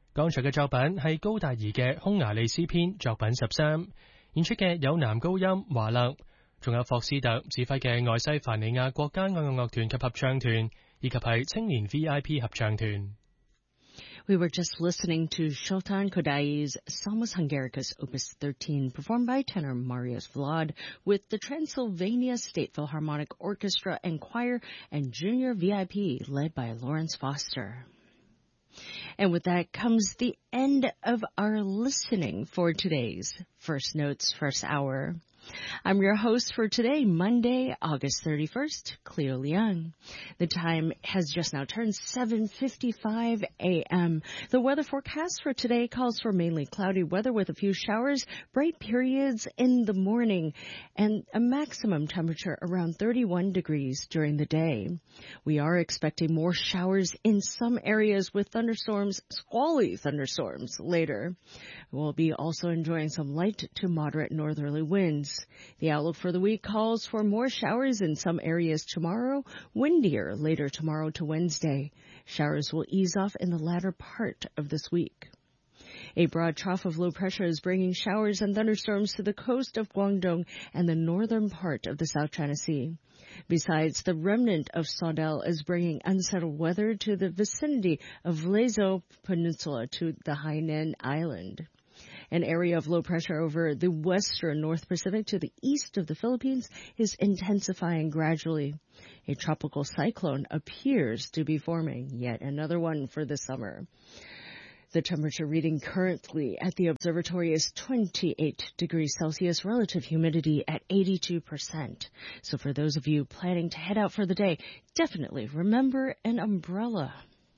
剛才嘅作品係高達兒嘅匈牙利詩篇作品13，演出嘅有男高音華勒，仲有霍斯特指揮嘅愛西凡尼亞國家愛樂樂團及合唱團，以及係青年 VIP 合唱團。 We were just listening to Zoltán Kodai's Salmus Hungaricus Opus 13, performed by tenor Marius Vlad with the Transylvania State Philharmonic Orchestra and Choir and Junior VIP led by Lawrence Foster. And with that comes the end of our listening for today's First Notes First Hour. I'm your host for today, Monday, August 31st, Cleo Leung. The time has just now turned 7:55 a.m. The weather forecast for today calls for mainly cloudy weather with a few showers, bright periods in the morning, and a maximum temperature around 31 degrees during the day. We are expecting more showers in some areas with thunderstorms, squally thunderstorms later. We'll be also enjoying some light to moderate northerly winds. The outlook for the week calls for more showers in some areas tomorrow, windier later tomorrow to Wednesday. Showers will ease off in the latter part of this week. A broad trough of low pressure is bringing showers and thunderstorms to the coast of Guangdong and the northern part of the South China Sea. Besides, the remnant of Saudel is bringing unsettled weather to the vicinity of Lezo Peninsula to the Hainan Island. An area of low pressure over the western North Pacific to the east of the Philippines is intensifying gradually. A tropical cyclone appears to be forming, yet another one for the summer. The temperature reading currently at the observatory is 28 degrees Celsius, relative humidity at 82%. So for those of you planning to head out for the day, definitely remember an umbrella.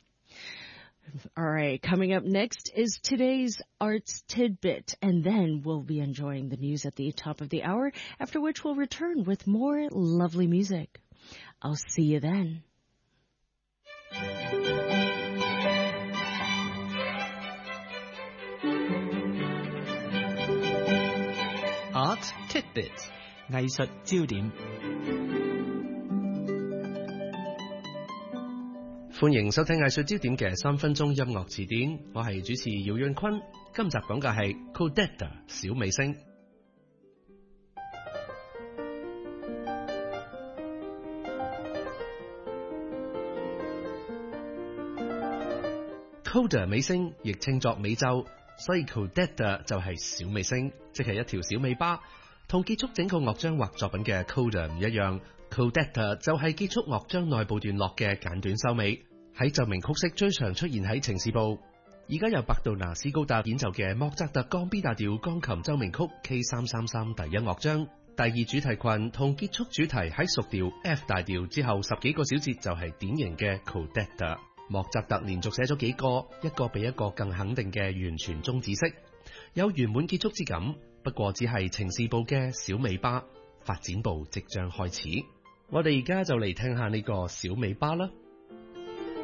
All right, coming up next is today's Arts Tidbit, and then we'll be enjoying the news at the top of the hour, after which we'll return with more lovely music. I'll see you then. Art Tidbit 藝術焦點。 歡迎收聽藝術焦點嘅3分鐘音樂詞典，我係主持姚潤坤。今集講嘅係 Codetta 小美聲。Coda 美聲亦稱作美奏，所以 Codetta 就係小美聲，即係一條小尾巴。同結束整個樂章或作品嘅 Coda 唔一樣， Codetta 就係結束樂章內部段落嘅簡短收尾。喺奏鳴曲式最常出現喺呈示部。而家由白杜拿斯高達演奏嘅莫扎特降 B 大調鋼琴奏鳴曲 K333 第一樂章，第二主題群同結束主題喺屬調 F 大調之後10幾個小節就係典型嘅 Codetta。莫扎特連續寫咗幾個，一個比一個更肯定嘅完全終止式，有圓滿結束之感，不過只係呈示部嘅小尾巴，發展部即將開始。我哋而家就嚟聽下呢個小尾巴啦。